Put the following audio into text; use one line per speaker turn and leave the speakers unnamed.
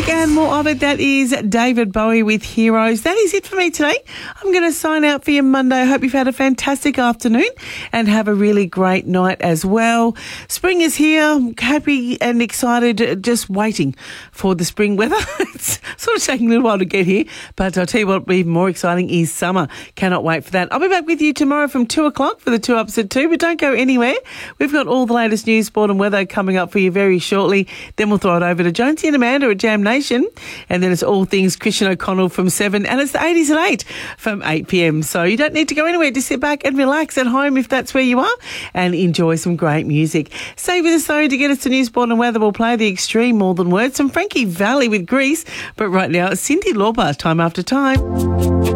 music and more of it. That is David Bowie with Heroes. That is it for me today. I'm going to sign out for you Monday. I hope you've had a fantastic afternoon and have a really great night as well. Spring is here. Happy and excited, just waiting for the spring weather. It's sort of taking a little while to get here, but I'll tell you what, even more exciting is summer. Cannot wait for that. I'll be back with you tomorrow from 2 o'clock for the 2 Ups at 2, but don't go anywhere. We've got all the latest news, sport and weather coming up for you very shortly. Then we'll throw it over to Jonesy and Amanda at Jam Nation. And then it's all things Christian O'Connell from 7. And it's the 80s at 8 from 8 p.m. So you don't need to go anywhere. Just sit back and relax at home if that's where you are and enjoy some great music. Stay with us though to get us to news, sport and weather. We'll play The Extreme More Than Words. Some Frankie Valli with Grease. But right now, it's Cyndi Lauper, Time After Time.